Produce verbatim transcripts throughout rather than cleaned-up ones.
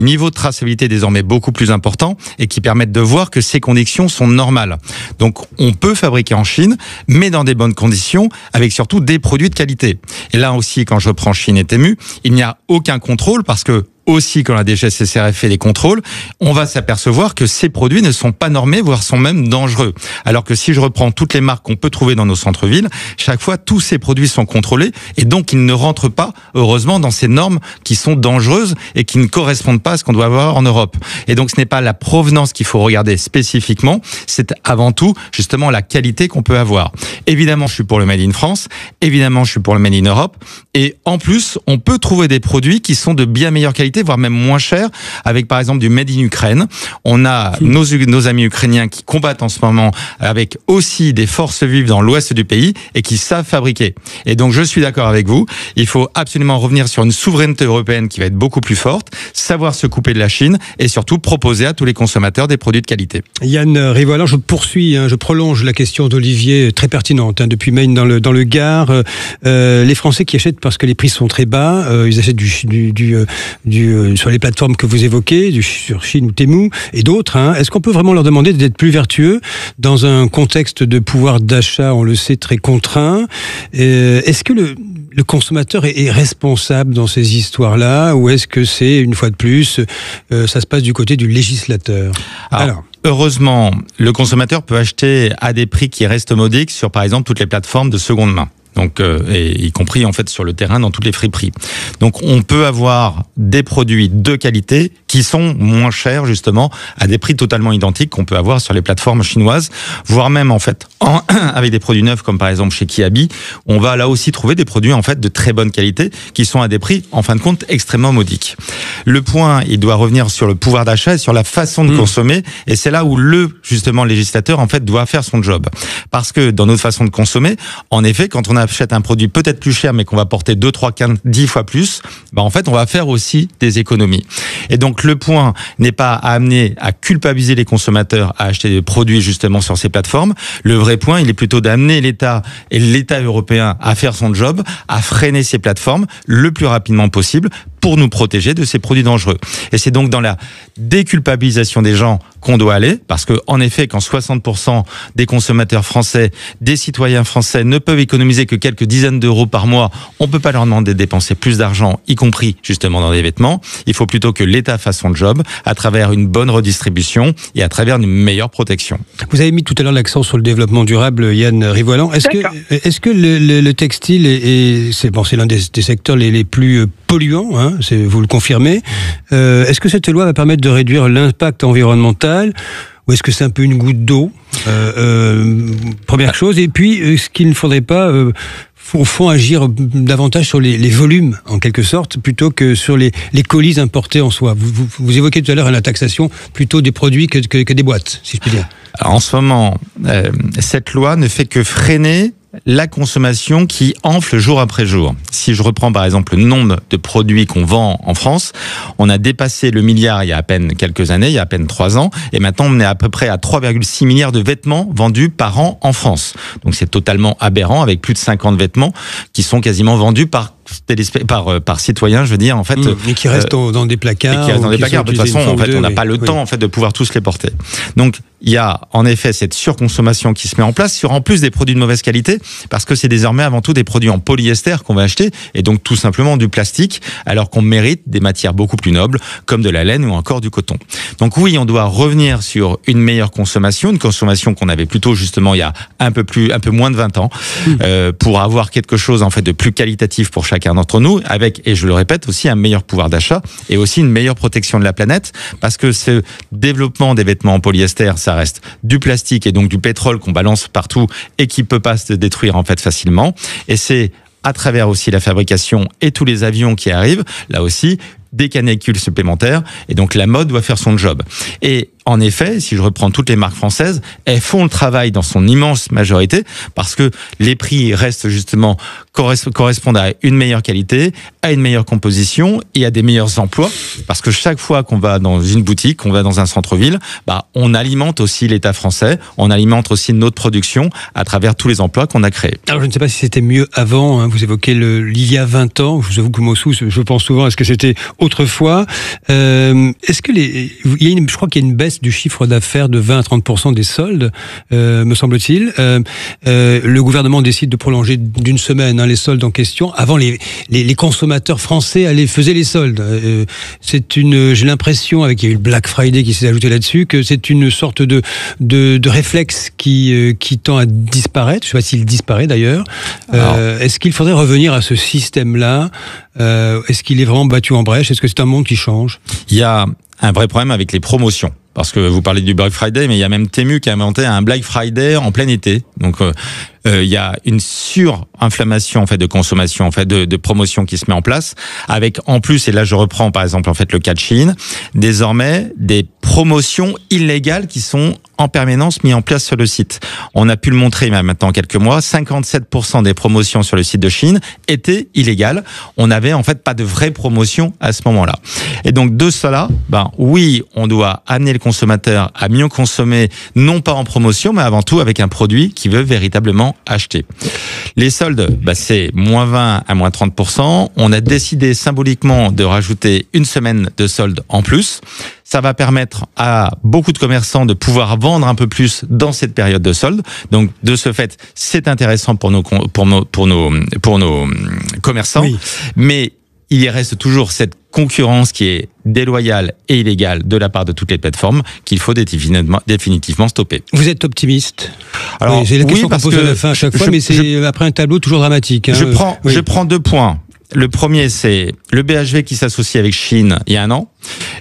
niveau de traçabilité désormais beaucoup plus important et qui permettent de voir que ces conditions sont normales. Donc on peut fabriquer en Chine, mais dans des bonnes conditions, avec surtout des produits de qualité. Et là aussi, quand je prends Chine et Temu, il n'y a aucun contrôle parce que aussi, quand la D G C C R F fait des contrôles, on va s'apercevoir que ces produits ne sont pas normés, voire sont même dangereux. Alors que si je reprends toutes les marques qu'on peut trouver dans nos centres-villes, chaque fois, tous ces produits sont contrôlés et donc ils ne rentrent pas, heureusement, dans ces normes qui sont dangereuses et qui ne correspondent pas à ce qu'on doit avoir en Europe. Et donc, ce n'est pas la provenance qu'il faut regarder spécifiquement, c'est avant tout, justement, la qualité qu'on peut avoir. Évidemment, je suis pour le Made in France, évidemment, je suis pour le Made in Europe, et en plus, on peut trouver des produits qui sont de bien meilleure qualité, voire même moins cher, avec par exemple du Made in Ukraine. On a nos, nos amis ukrainiens qui combattent en ce moment avec aussi des forces vives dans l'ouest du pays et qui savent fabriquer. Et donc je suis d'accord avec vous, il faut absolument revenir sur une souveraineté européenne qui va être beaucoup plus forte, savoir se couper de la Chine et surtout proposer à tous les consommateurs des produits de qualité. Yann Rivoalan, je poursuis, hein, je prolonge la question d'Olivier, très pertinente, hein, depuis Maine dans le, dans le Gard. Euh, les Français qui achètent parce que les prix sont très bas, euh, ils achètent du, du, du, du sur les plateformes que vous évoquez, du, sur Chine ou Temu et d'autres, hein, est-ce qu'on peut vraiment leur demander d'être plus vertueux dans un contexte de pouvoir d'achat, on le sait, très contraint? euh, Est-ce que le, le consommateur est, est responsable dans ces histoires-là, ou est-ce que c'est, une fois de plus, euh, ça se passe du côté du législateur? Alors, Alors. Heureusement, le consommateur peut acheter à des prix qui restent modiques sur, par exemple, toutes les plateformes de seconde main. Donc, euh, et y compris en fait sur le terrain dans toutes les friperies. Donc, on peut avoir des produits de qualité qui sont moins chers justement à des prix totalement identiques qu'on peut avoir sur les plateformes chinoises, voire même en fait en, avec des produits neufs comme par exemple chez Kiabi, on va là aussi trouver des produits en fait de très bonne qualité qui sont à des prix en fin de compte extrêmement modiques. Le point, il doit revenir sur le pouvoir d'achat et sur la façon de mmh. consommer, et c'est là où le justement législateur en fait doit faire son job, parce que dans notre façon de consommer, en effet, quand on a achète un produit peut-être plus cher, mais qu'on va porter deux, trois, quinze, dix fois plus, bah en fait, on va faire aussi des économies. Et donc, le point n'est pas à amener à culpabiliser les consommateurs à acheter des produits justement sur ces plateformes. Le vrai point, il est plutôt d'amener l'État et l'État européen à faire son job, à freiner ces plateformes le plus rapidement possible pour nous protéger de ces produits dangereux. Et c'est donc dans la déculpabilisation des gens qu'on doit aller, parce que, en effet, quand soixante pour cent des consommateurs français, des citoyens français ne peuvent économiser que quelques dizaines d'euros par mois, on peut pas leur demander de dépenser plus d'argent, y compris justement dans des vêtements. Il faut plutôt que l'État fasse son job à travers une bonne redistribution et à travers une meilleure protection. Vous avez mis tout à l'heure l'accent sur le développement durable, Yann Rivoalan. Est-ce D'accord. que, est-ce que le, le, le textile est, est c'est, bon, c'est l'un des, des secteurs les, les plus polluants, hein, c'est, vous le confirmez. Euh, est-ce que cette loi va permettre de réduire l'impact environnemental, ou est-ce que c'est un peu une goutte d'eau, euh, euh, première chose. Et puis, est-ce qu'il ne faudrait pas, euh, au fond, agir davantage sur les, les volumes, en quelque sorte, plutôt que sur les, les colis importés en soi? Vous, vous, vous évoquez tout à l'heure la taxation plutôt des produits que, que, que des boîtes, si je puis dire. Alors, en ce moment, euh, cette loi ne fait que freiner la consommation qui enfle jour après jour. Si je reprends par exemple le nombre de produits qu'on vend en France, on a dépassé le milliard il y a à peine quelques années, il y a à peine trois ans, et maintenant on est à peu près à trois virgule six milliards de vêtements vendus par an en France. Donc c'est totalement aberrant, avec plus de cinquante vêtements qui sont quasiment vendus par par par citoyens, je veux dire, en fait, mmh, et qui restent euh, dans des placards, et qui restent dans des placards. De toute façon, en fait, deux, on n'a oui, pas le oui. temps en fait de pouvoir tous les porter. Donc il y a en effet cette surconsommation qui se met en place sur en plus des produits de mauvaise qualité, parce que c'est désormais avant tout des produits en polyester qu'on va acheter, et donc tout simplement du plastique, alors qu'on mérite des matières beaucoup plus nobles comme de la laine ou encore du coton. Donc oui, on doit revenir sur une meilleure consommation, une consommation qu'on avait plutôt justement il y a un peu plus, un peu moins de vingt ans, mmh. euh, pour avoir quelque chose en fait de plus qualitatif pour chacun d'entre nous, avec, et je le répète, aussi un meilleur pouvoir d'achat et aussi une meilleure protection de la planète, parce que ce développement des vêtements en polyester, ça reste du plastique et donc du pétrole qu'on balance partout et qui peut pas se détruire en fait facilement. Et c'est à travers aussi la fabrication et tous les avions qui arrivent, là aussi, des canicules supplémentaires, et donc la mode doit faire son job. Et en effet, si je reprends toutes les marques françaises, elles font le travail dans son immense majorité, parce que les prix restent justement, correspondent à une meilleure qualité, à une meilleure composition et à des meilleurs emplois, parce que chaque fois qu'on va dans une boutique, qu'on va dans un centre-ville, bah, on alimente aussi l'État français, on alimente aussi notre production à travers tous les emplois qu'on a créés. Alors je ne sais pas si c'était mieux avant, hein, vous évoquez le, il y a vingt ans, je vous avoue que moi aussi, je pense souvent, est-ce que c'était autrefois. Euh, est-ce que les, il y a une, je crois qu'il y a une baisse du chiffre d'affaires de vingt à trente pour cent des soldes, euh, me semble-t-il. Euh, euh, le gouvernement décide de prolonger d'une semaine hein, les soldes en question. Avant, les, les, les consommateurs français allaient faisaient les soldes. Euh, c'est une, j'ai l'impression, avec il y a eu le Black Friday qui s'est ajouté là-dessus, que c'est une sorte de de, de réflexe qui euh, qui tend à disparaître. Je ne sais pas s'il disparaît d'ailleurs. Euh, est-ce qu'il faudrait revenir à ce système-là? euh, Est-ce qu'il est vraiment battu en brèche? Est-ce que c'est un monde qui change? Il y a un vrai problème avec les promotions. Parce que vous parlez du Black Friday, mais il y a même Temu qui a inventé un Black Friday en plein été. Donc euh, euh, il y a une surinflammation en fait de consommation, en fait de, de promotion qui se met en place, avec en plus, et là je reprends par exemple en fait le cas de Chine, désormais des promotions illégales qui sont en permanence mises en place sur le site. On a pu le montrer il y a maintenant quelques mois, cinquante-sept pour cent des promotions sur le site de Chine étaient illégales. On n'avait en fait pas de vraie promotion à ce moment-là. Et donc de cela, ben oui, on doit amener le consommateur à mieux consommer, non pas en promotion, mais avant tout avec un produit qu'il veut véritablement acheter. Les soldes, bah c'est moins vingt à moins trente pour cent. On a décidé symboliquement de rajouter une semaine de soldes en plus. Ça va permettre à beaucoup de commerçants de pouvoir vendre un peu plus dans cette période de soldes. Donc, de ce fait, c'est intéressant pour nos, pour nos, pour nos, pour nos commerçants. Oui. Mais il y reste toujours cette concurrence qui est déloyale et illégale de la part de toutes les plateformes qu'il faut définitivement, définitivement stopper. Vous êtes optimiste? Alors, oui, c'est la question oui, parce qu'on pose que à la fin à chaque fois, je, mais c'est je, après un tableau toujours dramatique. Hein. Je prends, oui. je prends deux points. Le premier, c'est le B H V qui s'associe avec Chine il y a un an.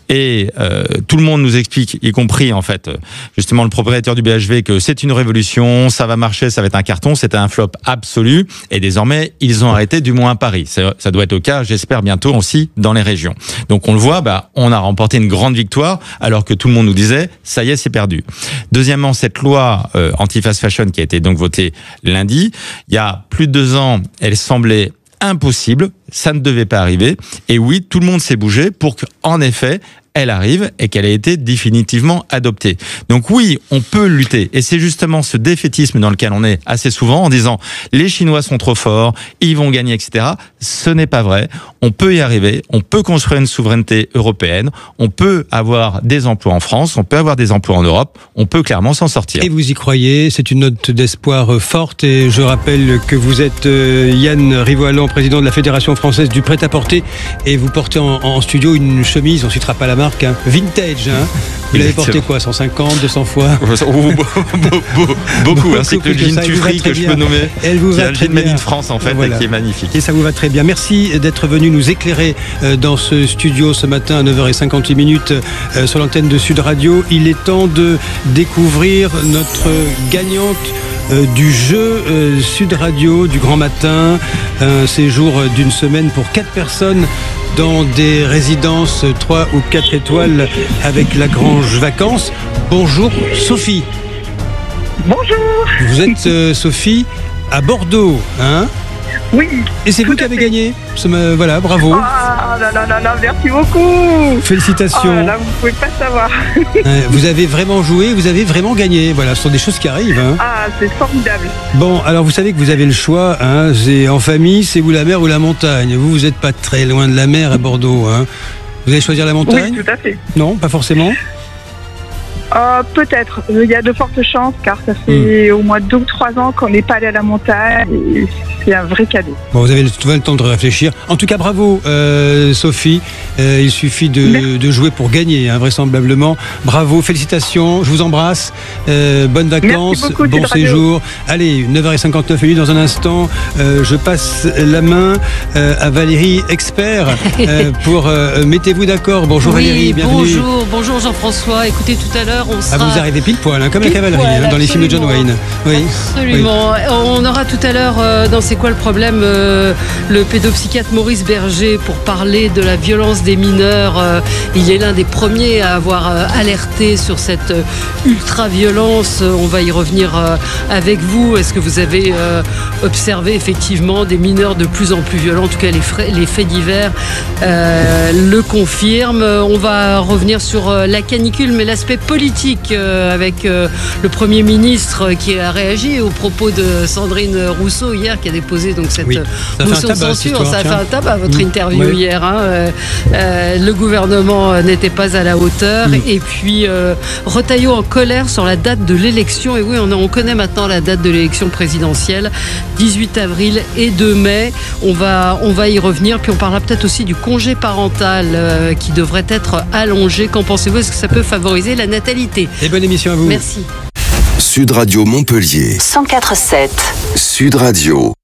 Et euh, tout le monde nous explique, y compris en fait justement le propriétaire du B H V, que c'est une révolution, ça va marcher, ça va être un carton. C'était un flop absolu. Et désormais, ils ont arrêté, du moins à Paris. Ça, ça doit être au cas, j'espère, bientôt aussi dans les régions. Donc on le voit, bah, on a remporté une grande victoire, alors que tout le monde nous disait, ça y est, c'est perdu. Deuxièmement, cette loi euh, anti-fast fashion qui a été donc votée lundi, il y a plus de deux ans, elle semblait impossible, ça ne devait pas arriver. Et oui, tout le monde s'est bougé pour qu'en effet, elle arrive et qu'elle ait été définitivement adoptée. Donc oui, on peut lutter. Et c'est justement ce défaitisme dans lequel on est assez souvent en disant les Chinois sont trop forts, ils vont gagner, et cetera. Ce n'est pas vrai. On peut y arriver. On peut construire une souveraineté européenne. On peut avoir des emplois en France. On peut avoir des emplois en Europe. On peut clairement s'en sortir. Et vous y croyez. C'est une note d'espoir forte. Et je rappelle que vous êtes Yann Rivoalan, président de la Fédération française du prêt-à-porter. Et vous portez en, en studio une chemise, on ne citera pas la marque, hein, vintage. Hein. Vous l'avez porté quoi, cent cinquante, deux cents fois? Beaucoup, ainsi que le jean Tufri que je peux nommer. Elle vous va très bien. Made in France en fait, voilà. Qui est magnifique. Et ça vous va très bien. Merci d'être venu nous éclairer dans ce studio ce matin à neuf heures cinquante-huit minutes sur l'antenne de Sud Radio. Il est temps de découvrir notre gagnante du jeu Sud Radio du Grand Matin. Un séjour d'une semaine pour quatre personnes dans des résidences trois ou quatre étoiles avec la Grange Vacances. Bonjour Sophie. Bonjour. Vous êtes euh, Sophie à Bordeaux, hein? Oui. Et c'est vous qui avez fait. gagné. Voilà, bravo. Ah là là là là, merci beaucoup. Félicitations. Oh là là, vous pouvez pas savoir. Vous avez vraiment joué, vous avez vraiment gagné. Voilà, ce sont des choses qui arrivent. Hein. Ah, c'est formidable. Bon, alors vous savez que vous avez le choix. Hein, c'est en famille, c'est ou la mer ou la montagne. Vous, vous n'êtes pas très loin de la mer à Bordeaux. Hein. Vous allez choisir la montagne? Oui, tout à fait. Non, pas forcément. Euh, peut-être. Il y a de fortes chances car ça fait mmh. au moins deux ou trois ans qu'on n'est pas allé à la montagne et c'est un vrai cadeau. Bon, vous avez le, le temps de réfléchir. En tout cas, bravo euh, Sophie. Euh, il suffit de, de jouer pour gagner, hein, vraisemblablement. Bravo, félicitations. Je vous embrasse. Euh, bonnes vacances, beaucoup, bon séjour. Allez, neuf heures cinquante-neuf minutes dans un instant. Euh, je passe la main euh, à Valérie Expert euh, pour euh, mettez-vous d'accord. Bonjour oui, Valérie, bienvenue. Bonjour, bonjour Jean-François. Écoutez, tout à l'heure. On sera... Ah, vous arrivez pile poil, hein, comme la cavalerie, hein, dans les films de John Wayne. Oui. Absolument. Oui. On aura tout à l'heure, euh, dans C'est quoi le problème, euh, le pédopsychiatre Maurice Berger pour parler de la violence des mineurs. Euh, il est l'un des premiers à avoir euh, alerté sur cette euh, ultra-violence. On va y revenir euh, avec vous. Est-ce que vous avez euh, observé effectivement des mineurs de plus en plus violents? En tout cas, les, frais, les faits divers euh, le confirment. On va revenir sur euh, la canicule, mais l'aspect politique euh, avec euh, le Premier ministre qui a réagi aux propos de Sandrine Rousseau hier, qui a déposé donc cette oui. motion de censure. Ça a fait un tabac votre mmh. interview oui. hier. Hein. Euh, euh, le gouvernement n'était pas à la hauteur. Mmh. Et puis euh, Retailleau en colère sur la date de l'élection. Et oui, on, on connaît maintenant la date de l'élection présidentielle, dix-huit avril et deux mai. On va, on va y revenir. Puis on parlera peut-être aussi du congé parental euh, qui devrait être allongé. Qu'en pensez-vous? Est-ce que ça peut favoriser la natalité? Et bonne émission à vous. Merci. Sud Radio Montpellier. cent quatre virgule sept. Sud Radio.